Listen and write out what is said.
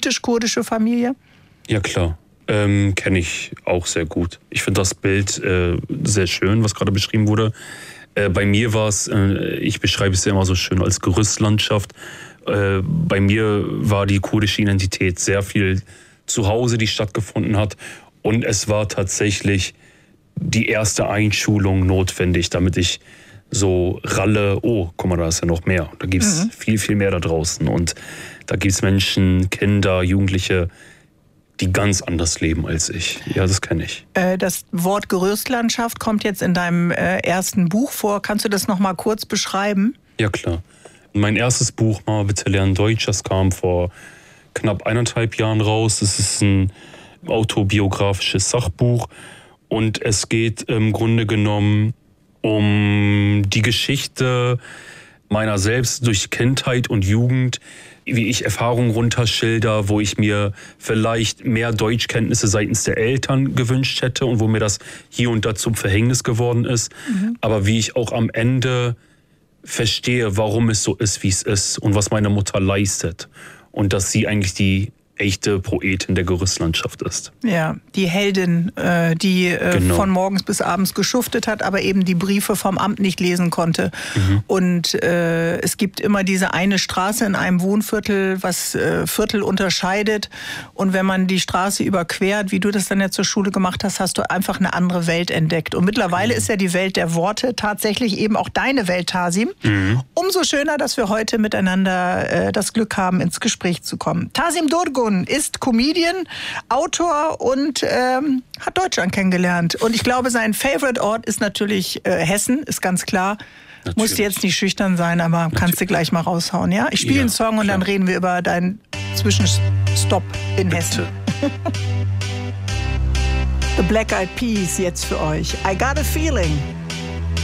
semitisch-kurdische Familie? Ja, klar. Kenne ich auch sehr gut. Ich finde das Bild sehr schön, was gerade beschrieben wurde. Bei mir war es, ich beschreibe es ja immer so schön als Gerüstlandschaft. Bei mir war die kurdische Identität sehr viel zu Hause, die stattgefunden hat. Und es war tatsächlich die erste Einschulung notwendig, damit ich so ralle, oh, guck mal, da ist ja noch mehr. Da gibt es viel, viel mehr da draußen. Und da gibt es Menschen, Kinder, Jugendliche, die ganz anders leben als ich. Ja, das kenne ich. Das Wort Gerüstlandschaft kommt jetzt in deinem ersten Buch vor. Kannst du das noch mal kurz beschreiben? Ja, klar. Mein erstes Buch, Mama, bitte lernen Deutsch, das kam vor knapp 1,5 Jahren raus. Es ist ein autobiografisches Sachbuch und es geht im Grunde genommen um die Geschichte meiner selbst durch Kindheit und Jugend, wie ich Erfahrungen runterschilder, wo ich mir vielleicht mehr Deutschkenntnisse seitens der Eltern gewünscht hätte und wo mir das hier und da zum Verhängnis geworden ist. Aber wie ich auch am Ende verstehe, warum es so ist, wie es ist und was meine Mutter leistet. Und dass sie eigentlich die echte Poetin der Gerüstlandschaft ist. Ja, die Heldin, die von morgens bis abends geschuftet hat, aber eben die Briefe vom Amt nicht lesen konnte. Und es gibt immer diese eine Straße in einem Wohnviertel, was Viertel unterscheidet. Und wenn man die Straße überquert, wie du das dann ja zur Schule gemacht hast, hast du einfach eine andere Welt entdeckt. Und mittlerweile ist ja die Welt der Worte tatsächlich eben auch deine Welt, Tasim. Umso schöner, dass wir heute miteinander das Glück haben, ins Gespräch zu kommen. Tasim Durgun ist Comedian, Autor und hat Deutschland kennengelernt. Und ich glaube, sein Favorite-Ort ist natürlich Hessen, ist ganz klar. Natürlich. Musst du jetzt nicht schüchtern sein, aber kannst du gleich mal raushauen, ja? Ich spiele einen Song und dann reden wir über deinen Zwischenstopp in Hessen. The Black Eyed Peas jetzt für euch. I got a feeling.